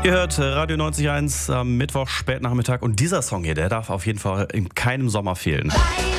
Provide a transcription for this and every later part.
Ihr hört Radio 90.1 am Mittwoch, Spätnachmittag. Und dieser Song hier, der darf auf jeden Fall in keinem Sommer fehlen.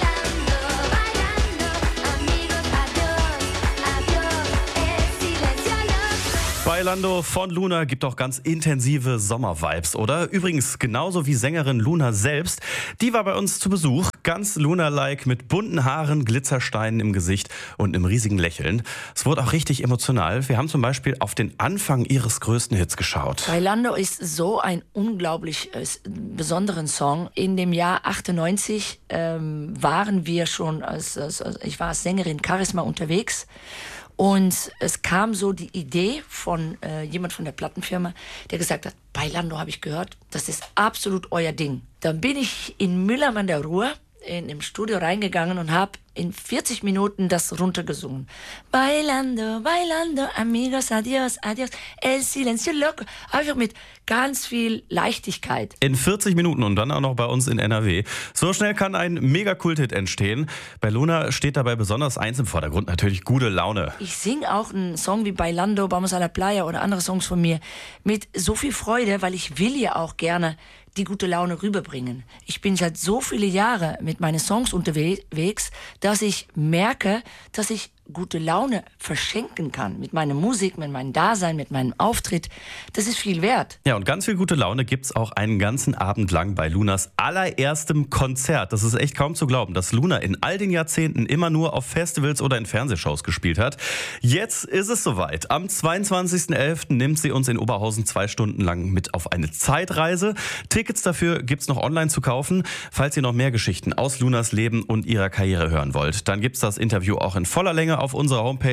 Bailando von Luna gibt auch ganz intensive Sommervibes, oder? Übrigens genauso wie Sängerin Luna selbst. Die war bei uns zu Besuch, ganz Luna-like mit bunten Haaren, Glitzersteinen im Gesicht und einem riesigen Lächeln. Es wurde auch richtig emotional. Wir haben zum Beispiel auf den Anfang ihres größten Hits geschaut. Bailando ist so ein unglaublich besonderen Song. In dem Jahr 98 waren wir schon, ich war als Sängerin Charisma unterwegs. Und es kam so die Idee von jemand von der Plattenfirma, der gesagt hat, Bailando habe ich gehört, das ist absolut euer Ding. Dann bin ich in Mülheim an der Ruhr im Studio reingegangen und habe in 40 Minuten das runtergesungen. Bailando, bailando, amigos, adios, adios, el silencio loco. Einfach mit ganz viel Leichtigkeit. In 40 Minuten und dann auch noch bei uns in NRW. So schnell kann ein Mega-Kult-Hit entstehen. Bei Luna steht dabei besonders eins im Vordergrund, natürlich gute Laune. Ich singe auch einen Song wie Bailando, Vamos a la Playa oder andere Songs von mir mit so viel Freude, weil ich will ja auch gerne die gute Laune rüberbringen. Ich bin seit so viele Jahre mit meinen Songs unterwegs, dass ich merke, dass ich gute Laune verschenken kann. Mit meiner Musik, mit meinem Dasein, mit meinem Auftritt. Das ist viel wert. Ja, und ganz viel gute Laune gibt's auch einen ganzen Abend lang bei Lunas allererstem Konzert. Das ist echt kaum zu glauben, dass Luna in all den Jahrzehnten immer nur auf Festivals oder in Fernsehshows gespielt hat. Jetzt ist es soweit. Am 22.11. nimmt sie uns in Oberhausen 2 Stunden lang mit auf eine Zeitreise. Tickets dafür gibt's noch online zu kaufen. Falls ihr noch mehr Geschichten aus Lunas Leben und ihrer Karriere hören wollt, dann gibt's das Interview auch in voller Länge auf unserer Homepage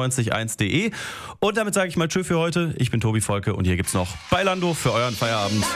radio901.de. Und damit sage ich mal Tschö für heute. Ich bin Tobi Volke und hier gibt's noch Bailando für euren Feierabend.